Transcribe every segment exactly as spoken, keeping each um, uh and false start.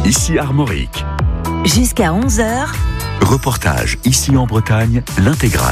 ici Armorique. Jusqu'à onze heures. Reportage ici en Bretagne, l'intégrale.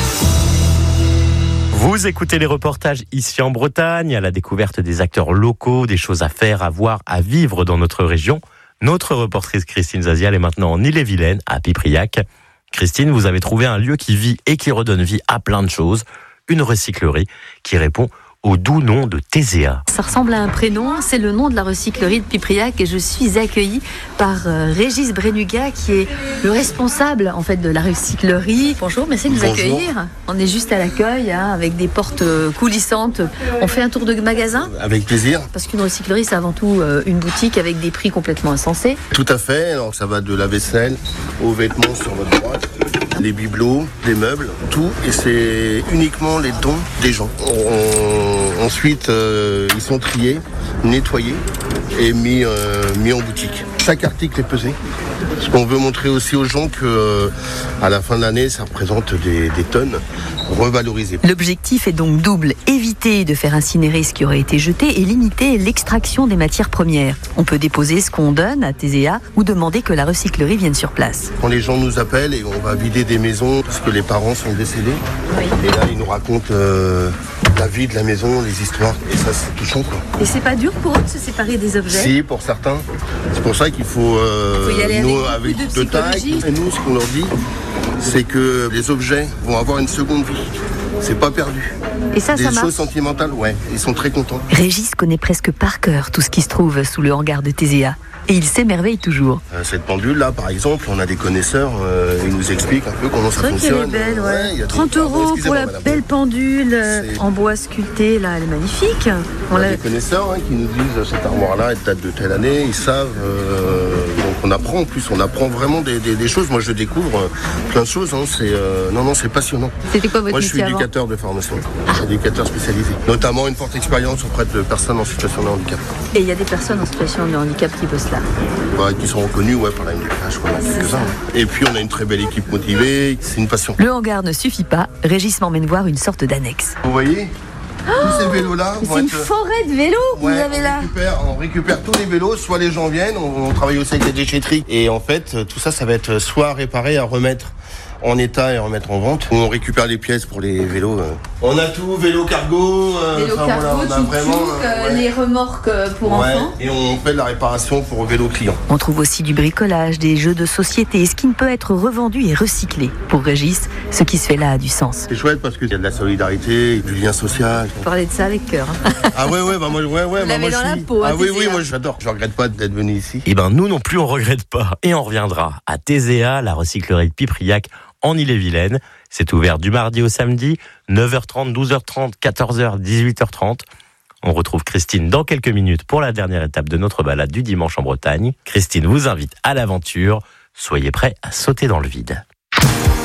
Vous écoutez les reportages ici en Bretagne, à la découverte des acteurs locaux, des choses à faire, à voir, à vivre dans notre région. Notre reportrice Christine Zazial est maintenant en Ille-et-Vilaine, à Pipriac. Christine, vous avez trouvé un lieu qui vit et qui redonne vie à plein de choses. Une recyclerie qui répond au doux nom de Théséa. Ça ressemble à un prénom, c'est le nom de la recyclerie de Pipriac et je suis accueillie par euh, Régis Brenuga qui est le responsable en fait de la recyclerie. Bonjour, merci de nous Bonjour. accueillir. On est juste à l'accueil hein, avec des portes euh, coulissantes. On fait un tour de magasin Avec plaisir. parce qu'une recyclerie c'est avant tout euh, une boutique avec des prix complètement insensés. Tout à fait. Alors ça va de la vaisselle aux vêtements sur votre droite, les bibelots, les meubles, tout. Et c'est uniquement les dons des gens. On- ensuite, euh, ils sont triés, nettoyés et mis, euh, mis en boutique. Chaque article est pesé. Parce qu'on veut montrer aussi aux gens que euh, à la fin de l'année, ça représente des, des tonnes revalorisées. L'objectif est donc double, éviter de faire incinérer ce qui aurait été jeté et limiter l'extraction des matières premières. On peut déposer ce qu'on donne à Théséa ou demander que la recyclerie vienne sur place. Quand les gens nous appellent et on va vider des maisons parce que les parents sont décédés, et là ils nous racontent euh, la vie de la maison, les histoires, et ça c'est touchant quoi. Et c'est pas dur pour eux de se séparer des objets? Si, pour certains. C'est pour ça qu'il faut, euh, Faut y aller nous, avec beaucoup de de taille. psychologie. Et nous, ce qu'on leur dit, c'est que les objets vont avoir une seconde vie. C'est pas perdu. Et ça, Des ça marche. choses sentimentales, ouais, ils sont très contents. Régis connaît presque par cœur tout ce qui se trouve sous le hangar de Théséa. Et il s'émerveille toujours. Euh, Cette pendule-là, par exemple, on a des connaisseurs, euh, ils nous expliquent un peu comment ça C'est vrai qu'elle est fonctionne. belle, ouais. il y a des- trente Pardon, euros pour excusez-moi, la madame. belle pendule euh, C'est- en bois sculpté, là, elle est magnifique. On On a l'a- des connaisseurs hein, qui nous disent cette armoire-là, elle date de telle année, ils savent. euh, donc on apprend en plus, on apprend vraiment des, des- des choses. Moi je découvre euh, plein de choses. Hein, c'est, euh, non, non, c'est passionnant. C'était quoi votre Moi je suis métier avant? éducateur de formation, éducateur spécialisé. Notamment une forte expérience auprès de personnes en situation de handicap. Et il y a des personnes en situation de handicap qui bossent là. Ouais, qui sont reconnues ouais, par la M D P H. Voilà, quelques-uns, ouais. Et puis on a une très belle équipe motivée, c'est une passion. Le hangar ne suffit pas, Régis m'emmène voir une sorte d'annexe. Vous voyez tous ces vélos-là Mais vont c'est une être- forêt de vélos que Ouais, vous avez on là. récupère, on récupère tous les vélos, soit les gens viennent, on, on travaille aussi avec les déchetteries. Et en fait, tout ça, ça va être soit réparé, à remettre en état et remettre en vente. On récupère les pièces pour les vélos. euh. On a tout, vélo cargo. euh, Vélo enfin, cargo, voilà, on a tuk-tuk, vraiment, euh, euh, ouais. les remorques euh, pour Ouais, enfants. et on fait de la réparation pour vélo client. On trouve aussi du bricolage, des jeux de société, ce qui ne peut être revendu et recyclé. Pour Régis, ce qui se fait là a du sens. C'est chouette parce qu'il y a de la solidarité, du lien social. Parler de ça avec cœur. Ah ouais, ouais, bah moi, ouais, ouais, bah l'avez moi je dans la suis. peau, hein, ah oui, Théséa. oui, moi j'adore. Je regrette pas d'être venu ici. Eh ben nous non plus on regrette pas. Et on reviendra à Théséa, la recyclerie de Pipriac en Ille-et-Vilaine. C'est ouvert du mardi au samedi, neuf heures trente, douze heures trente, quatorze heures, dix-huit heures trente. On retrouve Christine dans quelques minutes pour la dernière étape de notre balade du dimanche en Bretagne. Christine vous invite à l'aventure. Soyez prêts à sauter dans le vide.